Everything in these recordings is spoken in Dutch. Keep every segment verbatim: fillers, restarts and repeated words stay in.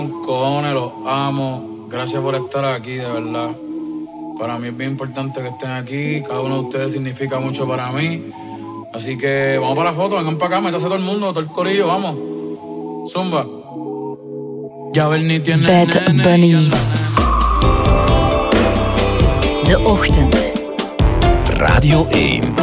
Cojones, los amo. Gracias por estar aquí, de verdad. Para mí es bien importante que estén aquí. Cada uno de ustedes significa mucho para mí. Así que vamos para la foto, vengan para acá, métase todo el mundo, todo el corillo, vamos. Zumba. Ya ver ni tiene Bad Bunny. De Ochtend. Radio één.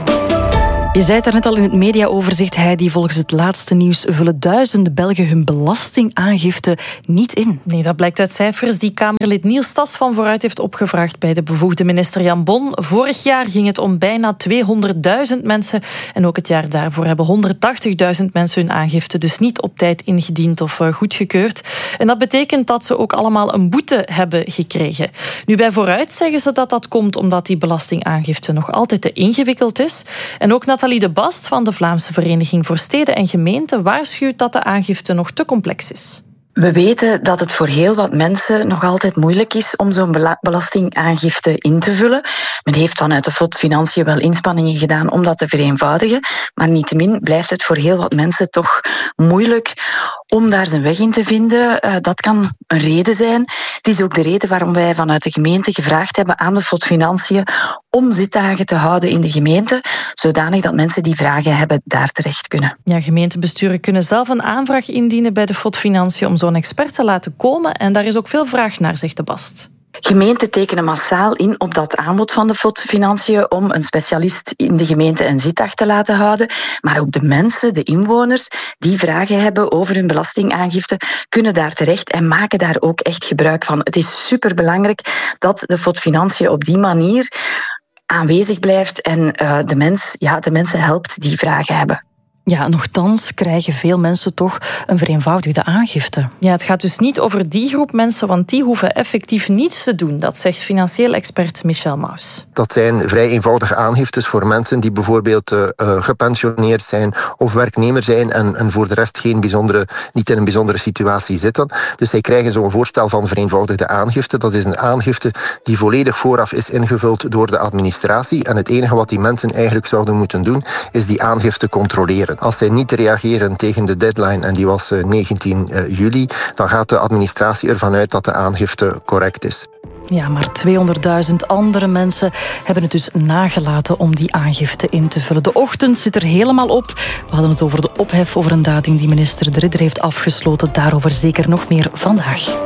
Je zei het daarnet al in het mediaoverzicht, Heidi, volgens het laatste nieuws vullen duizenden Belgen hun belastingaangifte niet in. Nee, dat blijkt uit cijfers die Kamerlid Niels Tas van Vooruit heeft opgevraagd bij de bevoegde minister Jan Bon. Vorig jaar ging het om bijna tweehonderdduizend mensen en ook het jaar daarvoor hebben honderdtachtigduizend mensen hun aangifte dus niet op tijd ingediend of goedgekeurd. En dat betekent dat ze ook allemaal een boete hebben gekregen. Nu, bij Vooruit zeggen ze dat dat komt omdat die belastingaangifte nog altijd te ingewikkeld is. En ook Nathalie De Bast van de Vlaamse Vereniging voor Steden en Gemeenten waarschuwt dat de aangifte nog te complex is. We weten dat het voor heel wat mensen nog altijd moeilijk is om zo'n bela- belastingaangifte in te vullen. Men heeft vanuit de F O D Financiën wel inspanningen gedaan om dat te vereenvoudigen, maar niettemin blijft het voor heel wat mensen toch moeilijk om daar zijn weg in te vinden. Uh, dat kan een reden zijn. Het is ook de reden waarom wij vanuit de gemeente gevraagd hebben aan de F O D Financiën om zitdagen te houden in de gemeente, zodanig dat mensen die vragen hebben daar terecht kunnen. Ja, gemeentebesturen kunnen zelf een aanvraag indienen bij de F O D Financiën om zo'n expert te laten komen en daar is ook veel vraag naar, zegt De Bast. Gemeenten tekenen massaal in op dat aanbod van de F O D Financiën om een specialist in de gemeente een zitdag te laten houden. Maar ook de mensen, de inwoners, die vragen hebben over hun belastingaangifte, kunnen daar terecht en maken daar ook echt gebruik van. Het is superbelangrijk dat de F O D Financiën op die manier aanwezig blijft en uh, de, mens, ja, de mensen helpt die vragen hebben. Ja, nochtans krijgen veel mensen toch een vereenvoudigde aangifte. Ja, het gaat dus niet over die groep mensen, want die hoeven effectief niets te doen. Dat zegt financieel expert Michel Maus. Dat zijn vrij eenvoudige aangiftes voor mensen die bijvoorbeeld uh, gepensioneerd zijn of werknemer zijn en, en voor de rest geen bijzondere, niet in een bijzondere situatie zitten. Dus zij krijgen zo'n voorstel van vereenvoudigde aangifte. Dat is een aangifte die volledig vooraf is ingevuld door de administratie. En het enige wat die mensen eigenlijk zouden moeten doen, is die aangifte controleren. Als zij niet reageren tegen de deadline, en die was negentien juli, dan gaat de administratie ervan uit dat de aangifte correct is. Ja, maar tweehonderdduizend andere mensen hebben het dus nagelaten om die aangifte in te vullen. De ochtend zit er helemaal op. We hadden het over de ophef over een dating die minister De Ridder heeft afgesloten. Daarover zeker nog meer vandaag.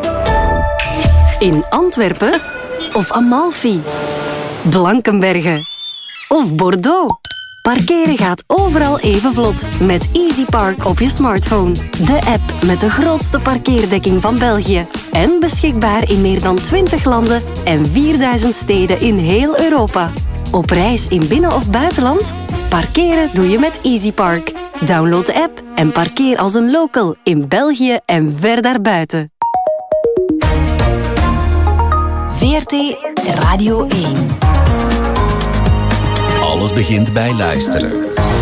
In Antwerpen of Amalfi, Blankenberge of Bordeaux. Parkeren gaat overal even vlot met EasyPark op je smartphone. De app met de grootste parkeerdekking van België. En beschikbaar in meer dan twintig landen en vierduizend steden in heel Europa. Op reis in binnen- of buitenland? Parkeren doe je met EasyPark. Download de app en parkeer als een local in België en ver daarbuiten. V R T Radio één. Alles begint bij luisteren.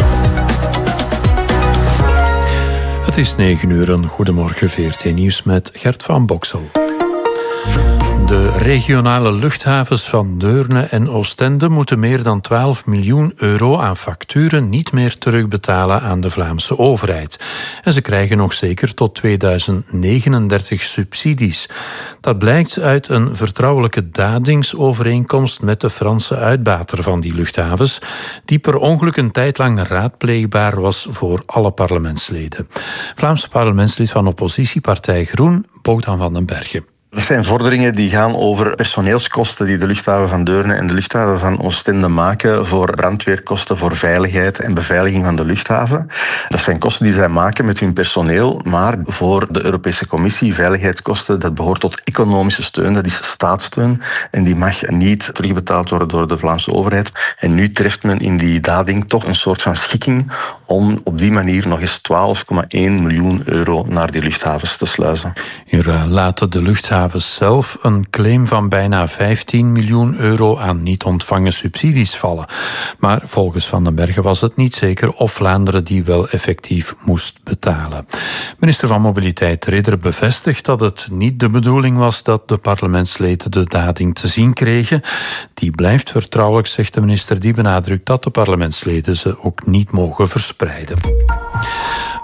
Het is negen uur, een goedemorgen V R T Nieuws met Gert van Boksel. De regionale luchthavens van Deurne en Oostende moeten meer dan twaalf miljoen euro aan facturen niet meer terugbetalen aan de Vlaamse overheid. En ze krijgen nog zeker tot tweeduizend negenendertig subsidies. Dat blijkt uit een vertrouwelijke dadingsovereenkomst met de Franse uitbater van die luchthavens, die per ongeluk een tijd lang raadpleegbaar was voor alle parlementsleden. Vlaamse parlementslid van oppositiepartij Groen, Bogdan van den Bergen. Dat zijn vorderingen die gaan over personeelskosten die de luchthaven van Deurne en de luchthaven van Oostende maken voor brandweerkosten, voor veiligheid en beveiliging van de luchthaven. Dat zijn kosten die zij maken met hun personeel, maar voor de Europese Commissie, veiligheidskosten, dat behoort tot economische steun, dat is staatssteun en die mag niet terugbetaald worden door de Vlaamse overheid. En nu treft men in die dading toch een soort van schikking om op die manier nog eens twaalf komma één miljoen euro naar die luchthavens te sluizen. Hier laten de luchthavens zelf een claim van bijna vijftien miljoen euro aan niet ontvangen subsidies vallen. Maar volgens Van den Bergen was het niet zeker of Vlaanderen die wel effectief moest betalen. Minister van Mobiliteit Ridder bevestigt dat het niet de bedoeling was dat de parlementsleden de dading te zien kregen. Die blijft vertrouwelijk, zegt de minister, die benadrukt dat de parlementsleden ze ook niet mogen verspreiden.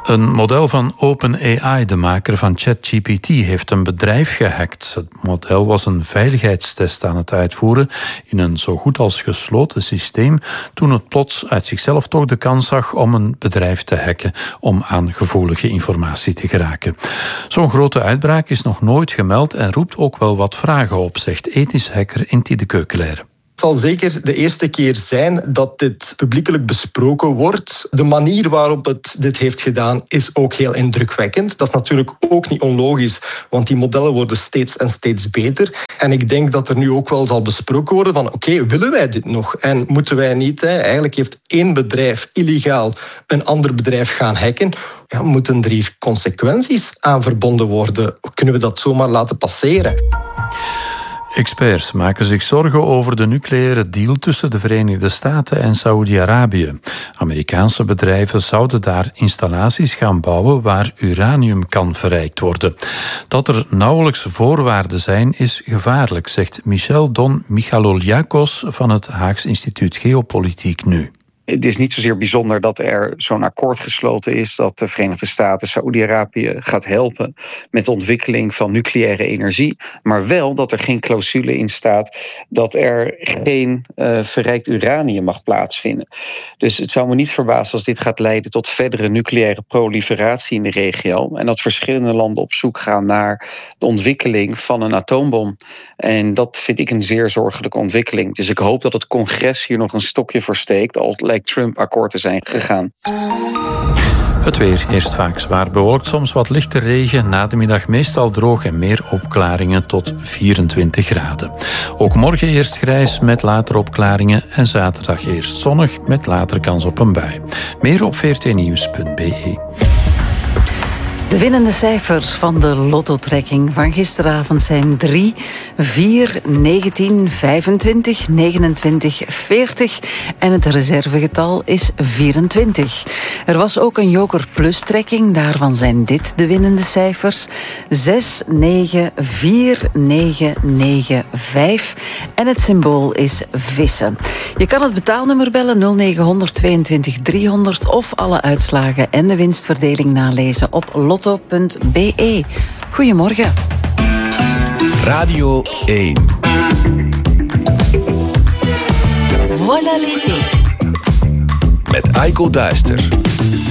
Een model van OpenAI, de maker van ChatGPT, heeft een bedrijf gehackt. Het model was een veiligheidstest aan het uitvoeren in een zo goed als gesloten systeem, toen het plots uit zichzelf toch de kans zag om een bedrijf te hacken om aan gevoelige informatie te geraken. Zo'n grote uitbraak is nog nooit gemeld en roept ook wel wat vragen op, zegt ethisch hacker Inti de Keukelaire. Het zal zeker de eerste keer zijn dat dit publiekelijk besproken wordt. De manier waarop het dit heeft gedaan is ook heel indrukwekkend. Dat is natuurlijk ook niet onlogisch, want die modellen worden steeds en steeds beter. En ik denk dat er nu ook wel zal besproken worden van oké, okay, willen wij dit nog? En moeten wij niet, hè? Eigenlijk heeft één bedrijf illegaal een ander bedrijf gaan hacken. Ja, moeten er hier consequenties aan verbonden worden? Kunnen we dat zomaar laten passeren? Experts maken zich zorgen over de nucleaire deal tussen de Verenigde Staten en Saoedi-Arabië. Amerikaanse bedrijven zouden daar installaties gaan bouwen waar uranium kan verrijkt worden. Dat er nauwelijks voorwaarden zijn is gevaarlijk, zegt Michel Don Michaloliakos van het Haags Instituut Geopolitiek Nu. Het is niet zozeer bijzonder dat er zo'n akkoord gesloten is dat de Verenigde Staten Saoedi-Arabië gaat helpen met de ontwikkeling van nucleaire energie, maar wel dat er geen clausule in staat dat er geen uh, verrijkt uranium mag plaatsvinden. Dus het zou me niet verbazen als dit gaat leiden tot verdere nucleaire proliferatie in de regio en dat verschillende landen op zoek gaan naar de ontwikkeling van een atoombom. En dat vind ik een zeer zorgelijke ontwikkeling. Dus ik hoop dat het congres hier nog een stokje voor steekt, al lijkt Trump-akkoord te zijn gegaan. Het weer, eerst vaak zwaar bewolkt, soms wat lichte regen, na de middag meestal droog en meer opklaringen tot vierentwintig graden. Ook morgen eerst grijs met later opklaringen en zaterdag eerst zonnig met later kans op een bui. Meer op v r t nieuws punt b e. De winnende cijfers van de lotto-trekking van gisteravond zijn drie, vier, negentien, vijfentwintig, negenentwintig, veertig en het reservegetal is vierentwintig. Er was ook een Joker Plus-trekking, daarvan zijn dit de winnende cijfers: zes, negen, vier, negen, negen, vijf en het symbool is vissen. Je kan het betaalnummer bellen nul negen honderd tweeëntwintig driehonderd of alle uitslagen en de winstverdeling nalezen op lotto punt b e. Goedemorgen. Radio één. Voilà l'été. Met Aiko Duister.